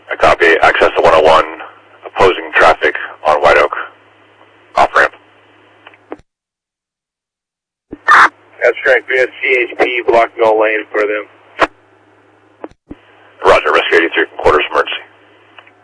I copy. Access to 101, opposing traffic on White Oak. Off ramp. That's correct. We have CHP blocking all lanes for them. Roger, rescue 83, quarters emergency.